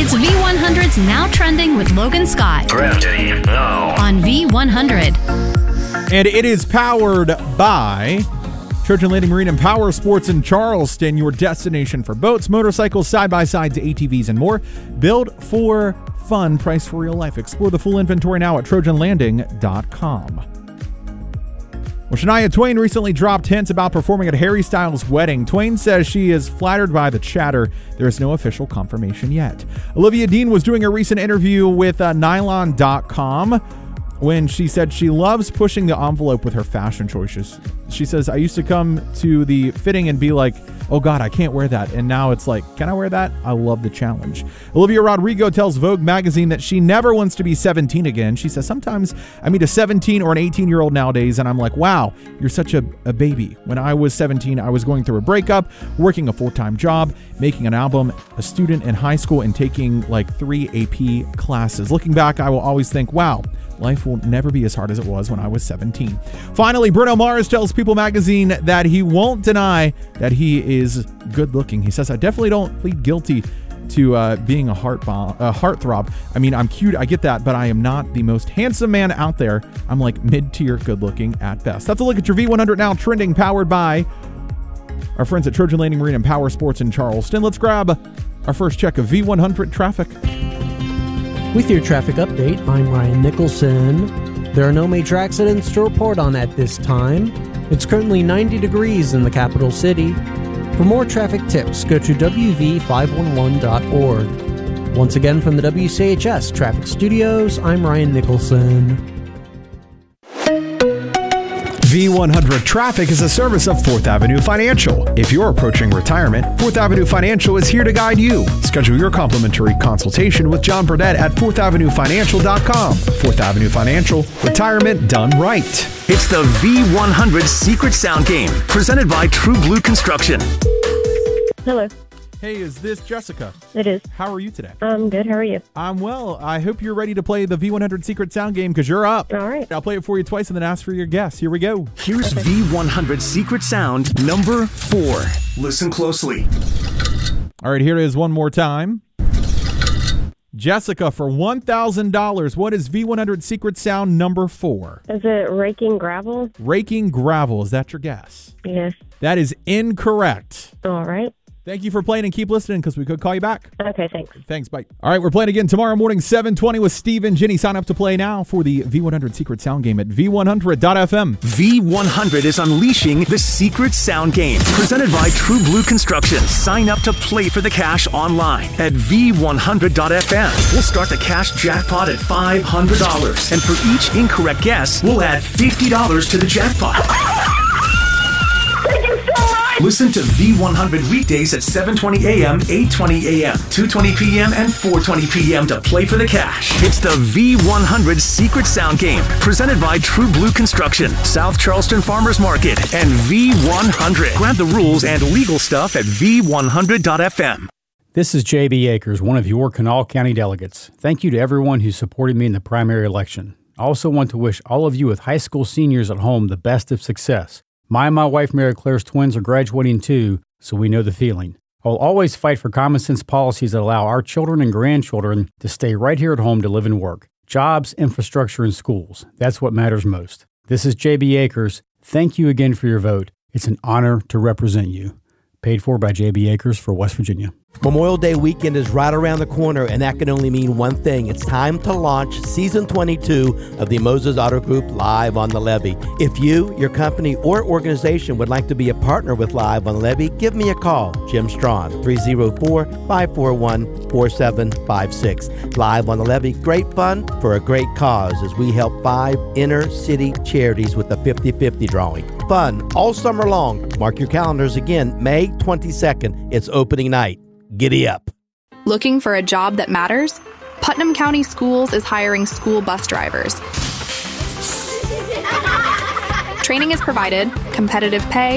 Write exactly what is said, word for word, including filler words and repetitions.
It's V one hundred's Now Trending with Logan Scott. Trending now on V one hundred. And it is powered by Trojan Landing Marine and Power Sports in Charleston, your destination for boats, motorcycles, side-by-sides, A T Vs, and more. Built for fun, priced for real life. Explore the full inventory now at trojan landing dot com. Well, Shania Twain recently dropped hints about performing at Harry Styles' wedding. Twain says she is flattered by the chatter. There is no official confirmation yet. Olivia Dean was doing a recent interview with uh, nylon dot com when she said she loves pushing the envelope with her fashion choices. She says, I used to come to the fitting and be like, oh God, I can't wear that. And now it's like, can I wear that? I love the challenge. Olivia Rodrigo tells Vogue magazine that she never wants to be seventeen again. She says, sometimes I meet a seventeen or an eighteen year old nowadays and I'm like, wow, you're such a, a baby. When I was seventeen, I was going through a breakup, working a full-time job, making an album, a student in high school, and taking like three A P classes. Looking back, I will always think, wow, life will never be as hard as it was when I was seventeen. Finally, Bruno Mars tells People magazine that he won't deny that he is good looking. He says, I definitely don't plead guilty to uh, being a heart bomb, a heartthrob. I mean, I'm cute, I get that, but I am not the most handsome man out there. I'm like mid-tier good looking at best. That's a look at your V one hundred Now Trending, powered by our friends at Trojan Landing Marine and Power Sports in Charleston. Let's grab our first check of V one hundred traffic. With your traffic update, I'm Ryan Nicholson. There are no major accidents to report on at this time. It's currently ninety degrees in the capital city. For more traffic tips, go to W V five one one dot org. Once again from the W C H S Traffic Studios, I'm Ryan Nicholson. V one hundred Traffic is a service of Fourth Avenue Financial. If you're approaching retirement, Fourth Avenue Financial is here to guide you. Schedule your complimentary consultation with John Burdett at fourth avenue financial dot com. Fourth Avenue Financial, retirement done right. It's the V one hundred Secret Sound Game, presented by True Blue Construction. Hello. Hey, is this Jessica? It is. How are you today? I'm good. How are you? I'm well. I hope you're ready to play the V one hundred Secret Sound Game because you're up. All right. I'll play it for you twice and then ask for your guess. Here we go. Here's Okay. V one hundred Secret Sound number four. Listen closely. All right, here is one more time. Jessica, for one thousand dollars, what is V one hundred Secret Sound number four? Is it raking gravel? Raking gravel. Is that your guess? Yes. That is incorrect. All right. Thank you for playing and keep listening because we could call you back. Okay, thanks. Thanks, bye. All right, we're playing again tomorrow morning, seven twenty with Steve and Jenny. Sign up to play now for the V one hundred Secret Sound Game at V one hundred dot F M. V one hundred is unleashing the Secret Sound Game, presented by True Blue Construction. Sign up to play for the cash online at V one hundred dot F M. We'll start the cash jackpot at five hundred dollars. And for each incorrect guess, we'll add fifty dollars to the jackpot. Thank you so much! Listen to V one hundred weekdays at seven twenty a m, eight twenty a m, two twenty p m, and four twenty p m to play for the cash. It's the V one hundred Secret Sound Game, presented by True Blue Construction, South Charleston Farmers Market, and V one hundred. Grab the rules and legal stuff at V one hundred dot F M. This is J B Akers, one of your Kanawha County delegates. Thank you to everyone who supported me in the primary election. I also want to wish all of you with high school seniors at home the best of success. My and my wife, Mary Claire's twins, are graduating too, so we know the feeling. I will always fight for common sense policies that allow our children and grandchildren to stay right here at home to live and work. Jobs, infrastructure, and schools. That's what matters most. This is J B Akers. Thank you again for your vote. It's an honor to represent you. Paid for by J B Akers for West Virginia. Memorial Day weekend is right around the corner, and that can only mean one thing. It's time to launch Season twenty-two of the Moses Auto Group Live on the Levee. If you, your company, or organization would like to be a partner with Live on the Levee, give me a call. Jim Strawn, three oh four, five four one, four seven five six. Live on the Levee, great fun for a great cause as we help five inner-city charities with the fifty-fifty drawing. Fun all summer long. Mark your calendars again, May twenty-second. It's opening night. Giddy up. Looking for a job that matters? Putnam County Schools is hiring school bus drivers. Training is provided, competitive pay,